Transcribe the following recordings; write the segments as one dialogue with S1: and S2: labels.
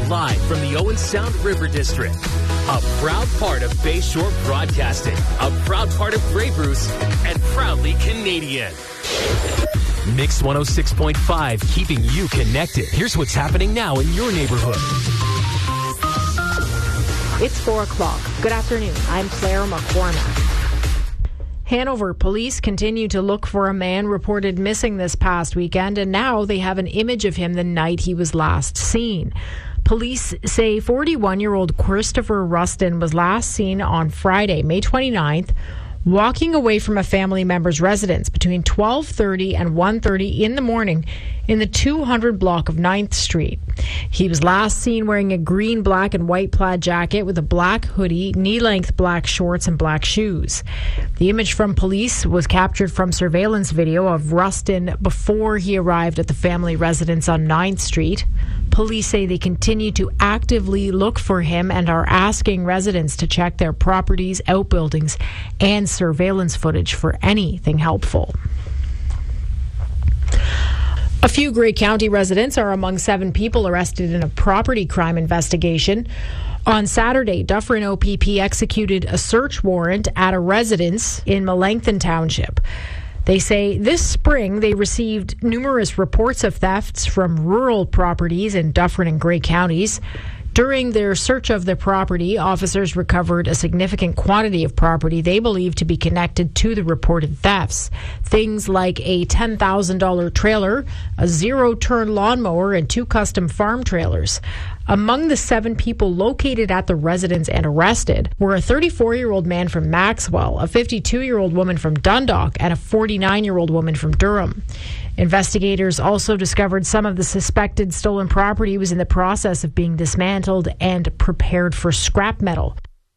S1: live from the Owen Sound River District. A proud part of Bayshore Broadcasting, a proud part of Grey Bruce, and proudly Canadian. Mix 106.5, keeping you connected. Here's what's happening now in your neighborhood.
S2: It's 4 o'clock. Good afternoon. I'm Claire McCormack. Hanover police continue to look for a man reported missing this past weekend, and now they have an image of him the night he was last seen. Police say 41-year-old Christopher Rustin was last seen on Friday, May 29th, walking away from a family member's residence between 12:30 and 1:30 in the morning in the 200 block of 9th Street. He was last seen wearing a green, black, and white plaid jacket with a black hoodie, knee-length black shorts, and black shoes. The image from police was captured from surveillance video of Rustin before he arrived at the family residence on 9th Street. Police say they continue to actively look for him and are asking residents to check their properties, outbuildings, and surveillance footage for anything helpful. A few Grey County residents are among 7 people arrested in a property crime investigation. On Saturday, Dufferin OPP executed a search warrant at a residence in Melanchthon Township. They say this spring they received numerous reports of thefts from rural properties in Dufferin and Grey counties. During their search of the property, officers recovered a significant quantity of property they believe to be connected to the reported thefts. Things like a $10,000 trailer, a zero-turn lawnmower, and 2 custom farm trailers. Among the 7 people located at the residence and arrested were a 34-year-old man from Maxwell, a 52-year-old woman from Dundalk, and a 49-year-old woman from Durham. Investigators also discovered some of the suspected stolen property was in the process of being dismantled and prepared for scrap metal.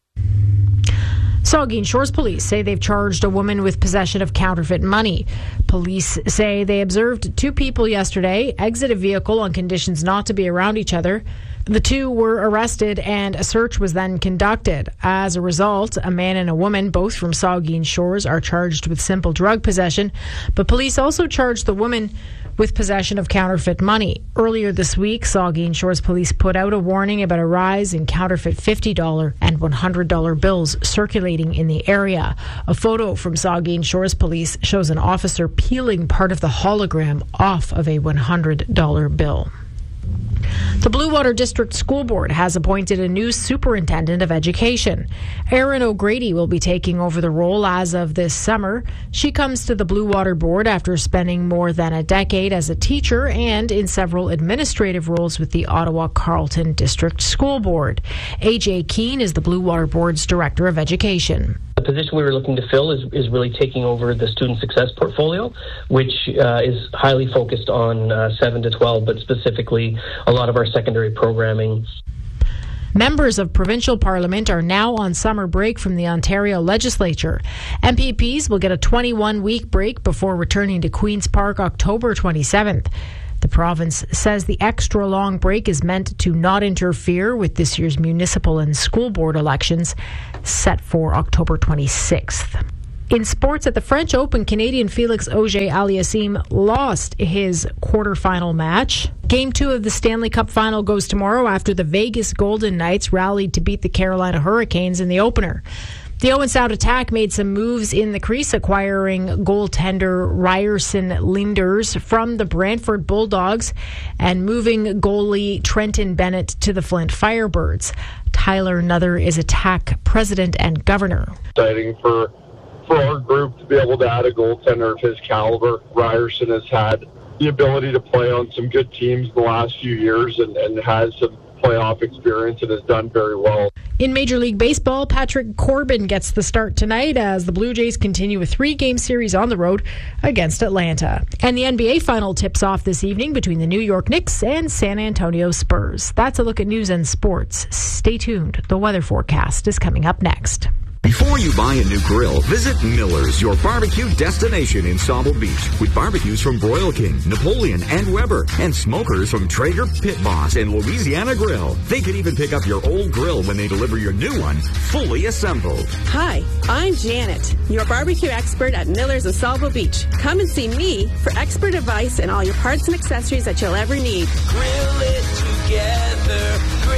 S2: Saugeen Shores police say they've charged a woman with possession of counterfeit money. Police say they observed 2 people yesterday exit a vehicle on conditions not to be around each other. The 2 were arrested and a search was then conducted. As a result, a man and a woman, both from Saugeen Shores, are charged with simple drug possession, but police also charged the woman with possession of counterfeit money. Earlier this week, Saugeen Shores police put out a warning about a rise in counterfeit $50 and $100 bills circulating in the area. A photo from Saugeen Shores police shows an officer peeling part of the hologram off of a $100 bill. The Blue Water District School Board has appointed a new superintendent of education. Erin O'Grady will be taking over the role as of this summer. She comes to the Blue Water Board after spending more than a decade as a teacher and in several administrative roles with the Ottawa Carleton District School Board. AJ Keane is the Blue Water Board's Director of Education.
S3: The position we were looking to fill is really taking over the student success portfolio, which is highly focused on 7 to 12, but specifically a lot of our secondary programming.
S2: Members of provincial parliament are now on summer break from the Ontario legislature. MPPs will get a 21-week break before returning to Queen's Park October 27th. The province says the extra long break is meant to not interfere with this year's municipal and school board elections set for October 26th. In sports, at the French Open, Canadian Felix Auger-Aliassime lost his quarterfinal match. Game 2 of the Stanley Cup final goes tomorrow after the Vegas Golden Knights rallied to beat the Carolina Hurricanes in the opener. The Owen Sound attack made some moves in the crease, acquiring goaltender Ryerson Linders from the Brantford Bulldogs and moving goalie Trenton Bennett to the Flint Firebirds. Tyler Nuther is attack president and governor.
S4: Exciting for our group to be able to add a goaltender of his caliber. Ryerson has had the ability to play on some good teams the last few years and has some playoff experience and has done very well.
S2: In Major League Baseball, Patrick Corbin gets the start tonight as the Blue Jays continue a 3-game series on the road against Atlanta. And the NBA final tips off this evening between the New York Knicks and San Antonio Spurs. That's a look at news and sports. Stay tuned. The weather forecast is coming up next.
S5: Before you buy a new grill, visit Miller's, your barbecue destination in Sauble Beach, with barbecues from Broil King, Napoleon, and Weber, and smokers from Traeger, Pit Boss, and Louisiana Grill. They can even pick up your old grill when they deliver your new one, fully assembled.
S6: Hi, I'm Janet, your barbecue expert at Miller's in Sauble Beach. Come and see me for expert advice and all your parts and accessories that you'll ever need.
S7: Grill it together.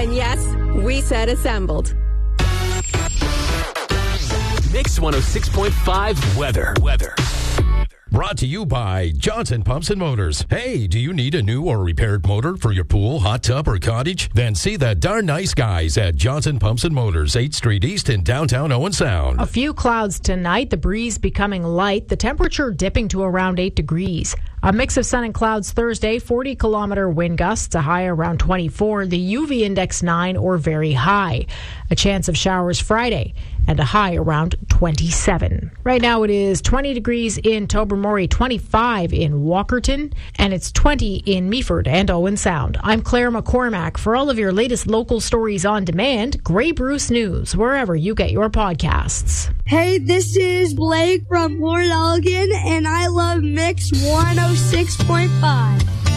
S6: And yes, we said assembled.
S1: Mix 106.5 weather.
S7: Brought to you by Johnson Pumps and Motors. Hey, do you need a new or repaired motor for your pool, hot tub, or cottage? Then see the darn nice guys at Johnson Pumps and Motors, 8th Street East in downtown Owen Sound.
S2: A few clouds tonight, the breeze becoming light, the temperature dipping to around 8 degrees. A mix of sun and clouds Thursday, 40-kilometer wind gusts, a high around 24, the UV index 9 or very high. A chance of showers Friday and a high around 27. Right now it is 20 degrees in Tobermory, 25 in Walkerton, and it's 20 in Meaford and Owen Sound. I'm Claire McCormack. For all of your latest local stories on demand, Grey Bruce News, wherever you get your podcasts.
S8: Hey, this is Blake from Port Elgin, and I love Mix 106.5.